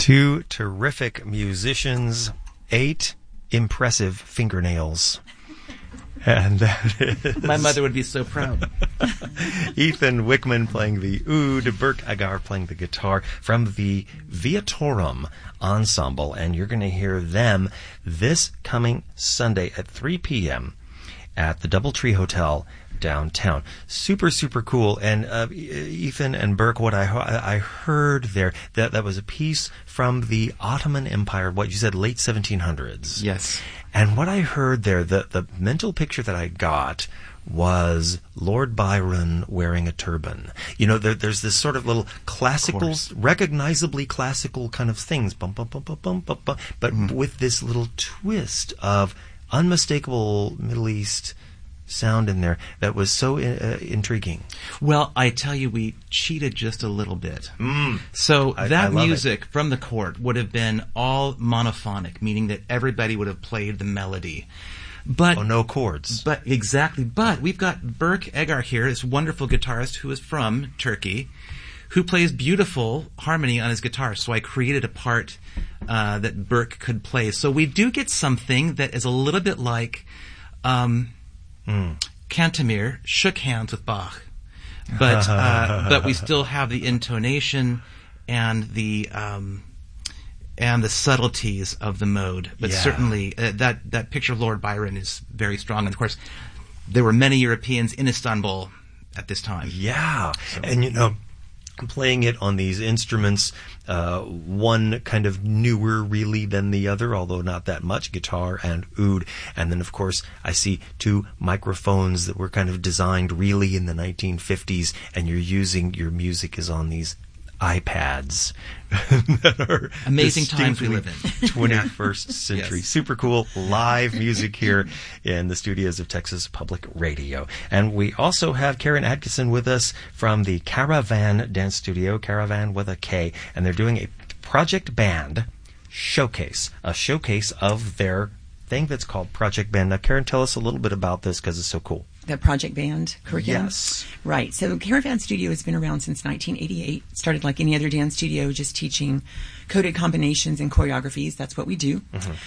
Two terrific musicians, 8 impressive fingernails. And that is... My mother would be so proud. Ethan Wickman playing the oud, Burke Agar playing the guitar from the Viatorum Ensemble. And you're going to hear them this coming Sunday at 3 p.m. at the Doubletree Hotel downtown. Super, super cool. And Ethan and Burke, what I heard there, that was a piece from the Ottoman Empire, what you said, late 1700s. Yes. And what I heard there, the mental picture that I got was Lord Byron wearing a turban. You know, there's this sort of little classical, recognizably classical kind of things, bum, bum, bum, bum, bum, bum, bum, but with this little twist of unmistakable Middle East sound in there that was so intriguing. Well, I tell you, we cheated just a little bit. So that music from the court would have been all monophonic, meaning that everybody would have played the melody. But no chords. But exactly. But we've got Burke Agar here, this wonderful guitarist who is from Turkey, who plays beautiful harmony on his guitar. So I created a part that Burke could play. So we do get something that is a little bit like Cantemir shook hands with Bach, but we still have the intonation and the subtleties of the mode. But certainly that picture of Lord Byron is very strong. And of course, there were many Europeans in Istanbul at this time. Yeah, so. And you know, playing it on these instruments, one kind of newer really than the other, although not that much, guitar and oud. And then, of course, I see 2 microphones that were kind of designed really in the 1950s, and your music is on these iPads that are amazing times we live in. 21st century. Yes. Super cool live music here in the studios of Texas Public Radio. And we also have Karen Atkinson with us from the Caravan Dance Studio, Caravan with a K, and they're doing a Project Band showcase, a showcase of their thing that's called Project Band. Now, Karen, tell us a little bit about this because it's so cool. The Project Band curriculum? Yes. Right. So Caravan Studio has been around since 1988. Started like any other dance studio, just teaching coded combinations and choreographies. That's what we do.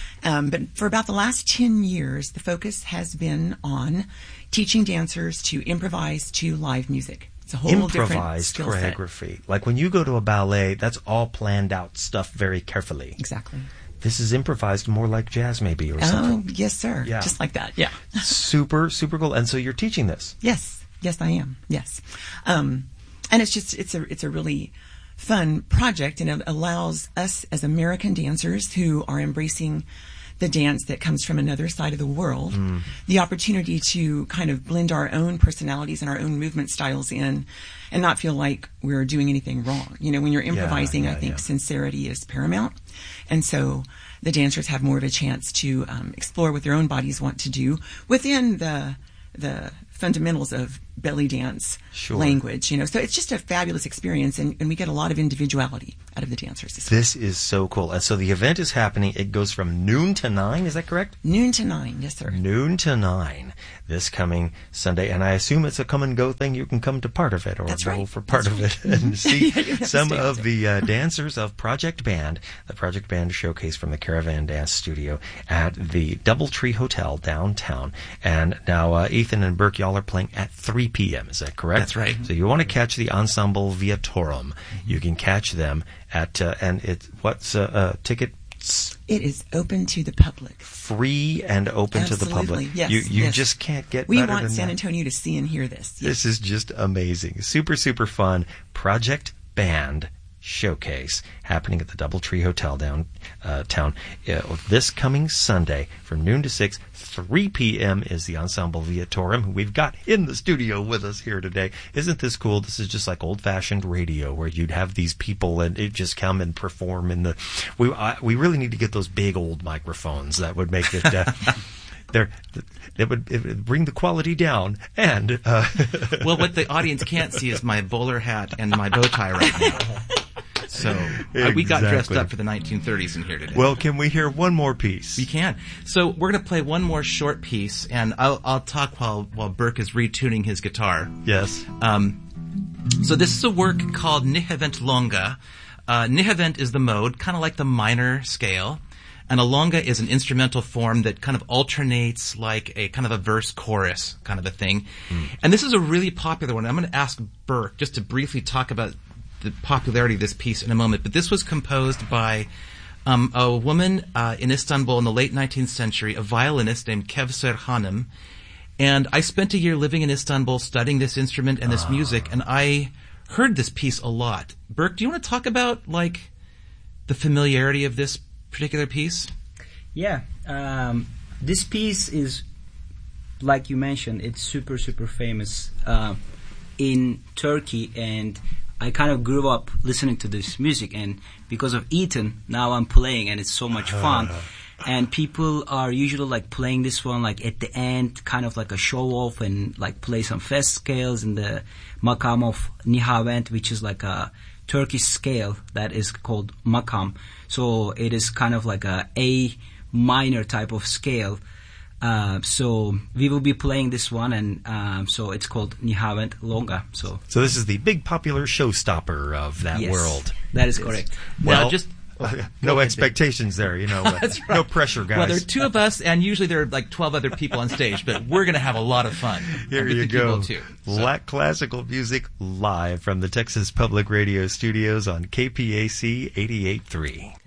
But for about the last 10 years, the focus has been on teaching dancers to improvise to live music. It's a whole improvised different skill choreography. set. Like when you go to a ballet, that's all planned out stuff very carefully. Exactly. This is improvised more like jazz maybe or something. Oh, yes, sir. Yeah. Just like that, yeah. Super, super cool. And so you're teaching this? Yes. Yes, I am. Yes. And it's a really fun project, and it allows us as American dancers who are embracing the dance that comes from another side of the world, the opportunity to kind of blend our own personalities and our own movement styles in and not feel like we're doing anything wrong. You know, when you're improvising, I think sincerity is paramount. And so the dancers have more of a chance to explore what their own bodies want to do within the fundamentals of belly dance language, you know. So it's just a fabulous experience, and we get a lot of individuality out of the dancers. This is so cool. And so the event is happening. It goes from noon to 9, is that correct? Noon to 9, yes, sir. Noon to 9 this coming Sunday. And I assume it's a come-and-go thing. You can come to part of it or go for part of it and see some of the dancers of Project Band, the Project Band showcase from the Caravan Dance Studio at the Doubletree Hotel downtown. And now Ethan and Burke, y'all are playing at 3 p.m., is that correct? That's right. So you want to catch the Ensemble Viatorum. You can catch them at, and it's, what's ticket? It is open to the public. Free and open to the public. Yes, you just can't get we better want than San that. Antonio to see and hear this. Yes. This is just amazing. Super, super fun. Project Band showcase happening at the Doubletree Hotel downtown this coming Sunday from noon to 6. 3 p.m. is the Ensemble Viatorum, who we've got in the studio with us here today. Isn't this cool? This is just like old-fashioned radio where you'd have these people and it just come and perform in the... We really need to get those big old microphones. That would make it... it would bring the quality down. And well, what the audience can't see is my bowler hat and my bow tie right now. So we got dressed up for the 1930s in here today. Well, can we hear one more piece? We can. So we're going to play one more short piece, and I'll talk while Burke is retuning his guitar. Yes. So this is a work called Nihevent Longa. Nihavent is the mode, kind of like the minor scale. And a longa is an instrumental form that kind of alternates like a kind of a verse-chorus kind of a thing. And this is a really popular one. I'm going to ask Burke just to briefly talk about the popularity of this piece in a moment. But this was composed by a woman in Istanbul in the late 19th century, a violinist named Kevser Hanım. And I spent a year living in Istanbul studying this instrument and this music, and I heard this piece a lot. Burke, do you want to talk about like the familiarity of this particular piece? Yeah, this piece is, like you mentioned, it's super famous in Turkey, and I kind of grew up listening to this music, and because of Ethan, now I'm playing, and it's so much fun. And people are usually like playing this one like at the end, kind of like a show off, and like play some fast scales in the makam of Nihavent, which is like a Turkish scale that is called makam. So it is kind of like A minor type of scale. So we will be playing this one, and so it's called Nihavent Longa. So this is the big popular showstopper of that world. That is correct. Well, now, just no expectations there, That's right. No pressure, guys. Well, there are two of us, and usually there are like 12 other people on stage, but we're going to have a lot of fun. Here with you the go. Too, so. Black classical music live from the Texas Public Radio studios on KPAC 88.3.